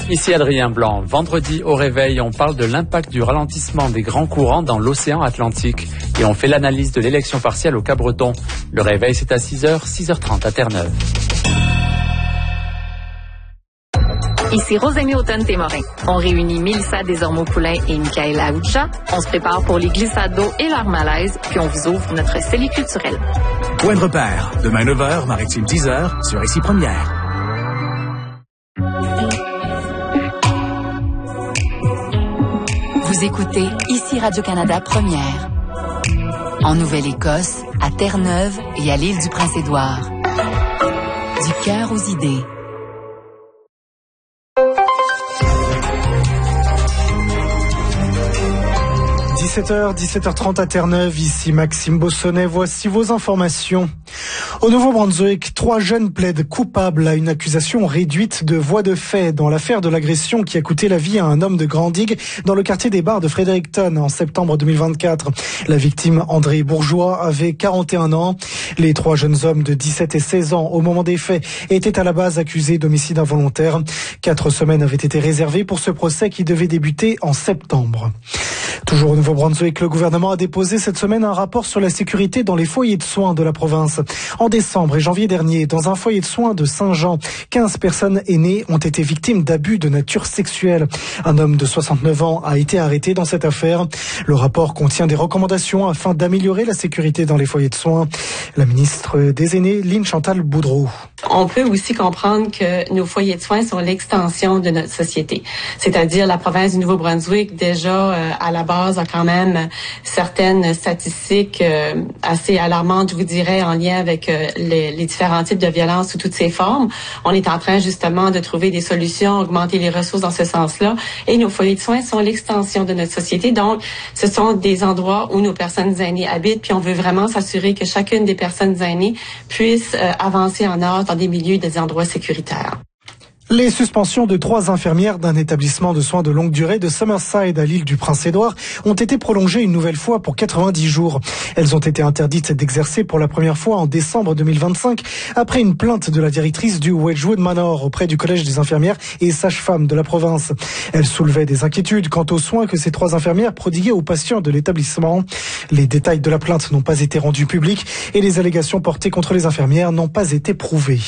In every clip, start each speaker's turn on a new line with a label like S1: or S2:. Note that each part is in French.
S1: Ici Adrien Blanc. Vendredi au réveil, on parle de l'impact du ralentissement des grands courants dans l'océan Atlantique. Et on fait l'analyse de l'élection partielle au Cap-Breton. Le réveil, c'est à 6h, 6h30 à Terre-Neuve.
S2: Ici Rosémie Automne-Témorin. On réunit Mélissa Desormeaux-Poulain et Michaëla Aoucha. On se prépare pour les glissades d'eau et leur malaise, puis on vous ouvre notre cellule culturelle.
S3: Point de repère. Demain 9h, Maritime 10h, sur Ici Première.
S4: Vous écoutez Ici Radio-Canada Première. En Nouvelle-Écosse, à Terre-Neuve et à l'île du Prince-Édouard. Du cœur aux idées.
S5: 17h30 à Terre-Neuve, ici Maxime Bossonnet, voici vos informations. Au Nouveau-Brunswick, 3 jeunes plaident coupables à une accusation réduite de voies de fait dans l'affaire de l'agression qui a coûté la vie à un homme de Grand-Digue dans le quartier des Bars de Fredericton en septembre 2024. La victime, André Bourgeois, avait 41 ans. Les 3 jeunes hommes de 17 et 16 ans au moment des faits étaient à la base accusés d'homicide involontaire. 4 semaines avaient été réservées pour ce procès qui devait débuter en septembre. Toujours au Nouveau-Brunswick, le gouvernement a déposé cette semaine un rapport sur la sécurité dans les foyers de soins de la province. En décembre et janvier dernier, dans un foyer de soins de Saint-Jean, 15 personnes aînées ont été victimes d'abus de nature sexuelle. Un homme de 69 ans a été arrêté dans cette affaire. Le rapport contient des recommandations afin d'améliorer la sécurité dans les foyers de soins. La ministre des Aînés, Lynne Chantal Boudreau.
S6: On peut aussi comprendre que nos foyers de soins sont l'extension de notre société. C'est-à-dire la province du Nouveau-Brunswick, déjà à la base, a quand même certaines statistiques assez alarmantes, je vous dirais, en lien avec les différents types de violences sous toutes ses formes. On est en train justement de trouver des solutions, augmenter les ressources dans ce sens-là. Et nos foyers de soins sont l'extension de notre société. Donc, ce sont des endroits où nos personnes aînées habitent. Puis on veut vraiment s'assurer que chacune des personnes aînées puisse avancer en âge dans des milieux, des endroits sécuritaires.
S5: Les suspensions de 3 infirmières d'un établissement de soins de longue durée de Summerside à l'île du Prince-Édouard ont été prolongées une nouvelle fois pour 90 jours. Elles ont été interdites d'exercer pour la première fois en décembre 2025 après une plainte de la directrice du Wedgwood Manor auprès du Collège des infirmières et sages-femmes de la province. Elles soulevaient des inquiétudes quant aux soins que ces 3 infirmières prodiguaient aux patients de l'établissement. Les détails de la plainte n'ont pas été rendus publics et les allégations portées contre les infirmières n'ont pas été prouvées.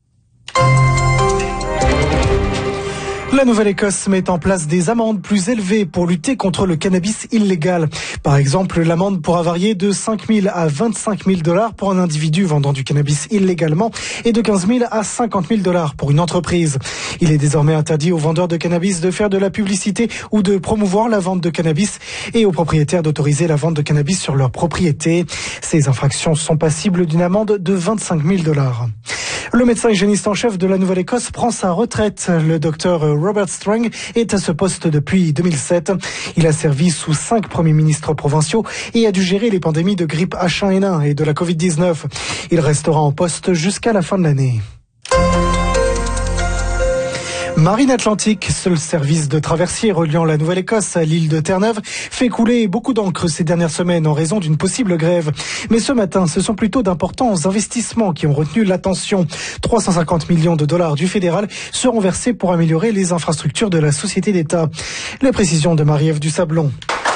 S5: La Nouvelle-Écosse met en place des amendes plus élevées pour lutter contre le cannabis illégal. Par exemple, l'amende pourra varier de 5 000 à 25 000 $ pour un individu vendant du cannabis illégalement et de 15 000 à 50 000 $ pour une entreprise. Il est désormais interdit aux vendeurs de cannabis de faire de la publicité ou de promouvoir la vente de cannabis et aux propriétaires d'autoriser la vente de cannabis sur leur propriété. Ces infractions sont passibles d'une amende de 25 000 $. Le médecin hygiéniste en chef de la Nouvelle-Écosse prend sa retraite. Le docteur Robert Strang est à ce poste depuis 2007. Il a servi sous 5 premiers ministres provinciaux et a dû gérer les pandémies de grippe H1N1 et de la Covid-19. Il restera en poste jusqu'à la fin de l'année. Marine Atlantique, seul service de traversier reliant la Nouvelle-Écosse à l'île de Terre-Neuve, fait couler beaucoup d'encre ces dernières semaines en raison d'une possible grève. Mais ce matin, ce sont plutôt d'importants investissements qui ont retenu l'attention. 350 millions de $ du fédéral seront versés pour améliorer les infrastructures de la société d'État. Les précisions de Marie-Ève Dusablon.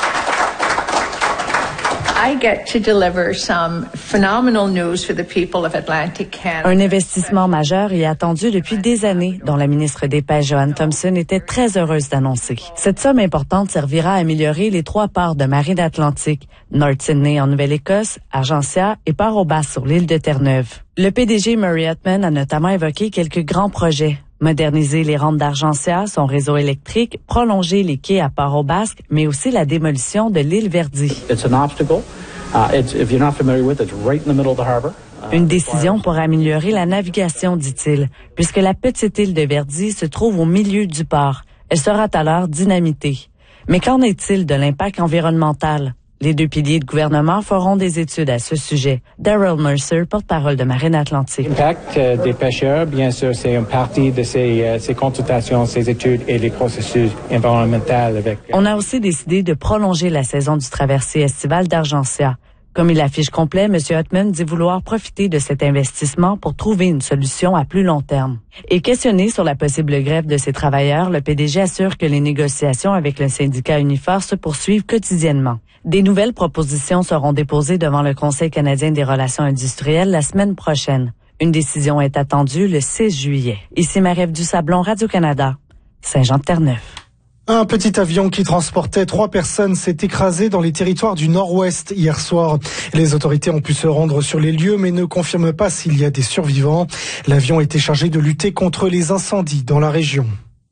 S7: Un investissement majeur est attendu depuis des années, dont la ministre des Pêches, Joanne Thompson, était très heureuse d'annoncer. Cette somme importante servira à améliorer les 3 ports de Marine Atlantique, North Sydney en Nouvelle-Écosse, Argentia et Port-au-Basque sur l'île de Terre-Neuve. Le PDG Murray Hutman a notamment évoqué quelques grands projets. Moderniser les rampes d'Argentia, son réseau électrique, prolonger les quais à Port-au-Basque, mais aussi la démolition de l'île Verdi. Une décision pour améliorer la navigation, dit-il, puisque la petite île de Verdi se trouve au milieu du port. Elle sera alors dynamitée. Mais qu'en est-il de l'impact environnemental? Les 2 piliers de gouvernement feront des études à ce sujet. Daryl Mercer, porte-parole de Marine Atlantique.
S8: L'impact des pêcheurs, bien sûr, c'est une partie de ces consultations, ces études et les processus environnementaux.
S7: On a aussi décidé de prolonger la saison du traversier estival d'Argentia. Comme il affiche complet, M. Ottman dit vouloir profiter de cet investissement pour trouver une solution à plus long terme. Et questionné sur la possible grève de ses travailleurs, le PDG assure que les négociations avec le syndicat Unifor se poursuivent quotidiennement. Des nouvelles propositions seront déposées devant le Conseil canadien des relations industrielles la semaine prochaine. Une décision est attendue le 6 juillet. Ici Marie-Ève Dusablon, Radio-Canada, Saint-Jean-de-Terre-Neuve.
S5: Un petit avion qui transportait 3 personnes s'est écrasé dans les territoires du Nord-Ouest hier soir. Les autorités ont pu se rendre sur les lieux mais ne confirment pas s'il y a des survivants. L'avion était chargé de lutter contre les incendies dans la région.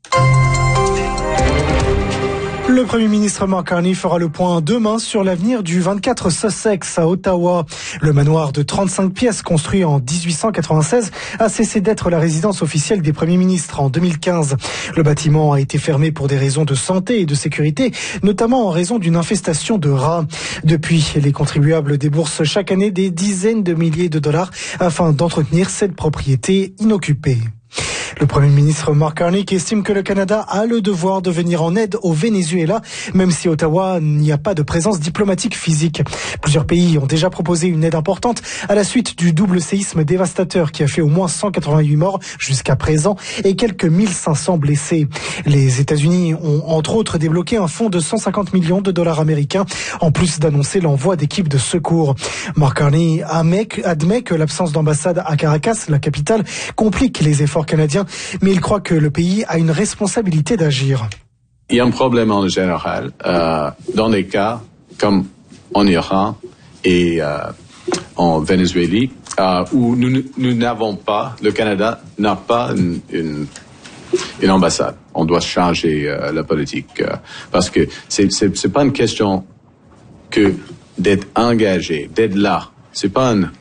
S5: Le Premier ministre Mark Carney fera le point demain sur l'avenir du 24 Sussex à Ottawa. Le manoir de 35 pièces construit en 1896 a cessé d'être la résidence officielle des premiers ministres en 2015. Le bâtiment a été fermé pour des raisons de santé et de sécurité, notamment en raison d'une infestation de rats. Depuis, les contribuables déboursent chaque année des dizaines de milliers de dollars afin d'entretenir cette propriété inoccupée. Le Premier ministre Mark Carney estime que le Canada a le devoir de venir en aide au Venezuela, même si Ottawa n'y a pas de présence diplomatique physique. Plusieurs pays ont déjà proposé une aide importante à la suite du double séisme dévastateur qui a fait au moins 188 morts jusqu'à présent et quelques 1500 blessés. Les États-Unis ont entre autres débloqué un fonds de 150 millions de dollars américains, en plus d'annoncer l'envoi d'équipes de secours. Mark Carney admet que l'absence d'ambassade à Caracas, la capitale, complique les efforts canadiens, mais il croit que le pays a une responsabilité d'agir.
S9: Il y a un problème en général dans des cas comme en Iran et en Venezuela où nous n'avons pas, le Canada n'a pas une ambassade. On doit changer la politique parce que c'est pas une question que d'être engagé, d'être là. C'est pas une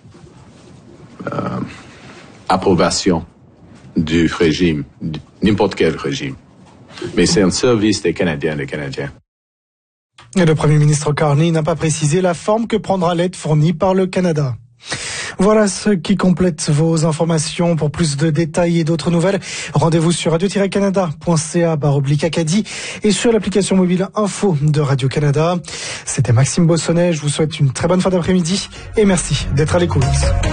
S9: approbation du régime, n'importe quel régime. Mais c'est un service des Canadiens et des Canadiens.
S5: Et le Premier ministre Carney n'a pas précisé la forme que prendra l'aide fournie par le Canada. Voilà ce qui complète vos informations. Pour plus de détails et d'autres nouvelles, rendez-vous sur radio-canada.ca/Acadie et sur l'application mobile Info de Radio-Canada. C'était Maxime Bossonnet. Je vous souhaite une très bonne fin d'après-midi et merci d'être à l'écoute.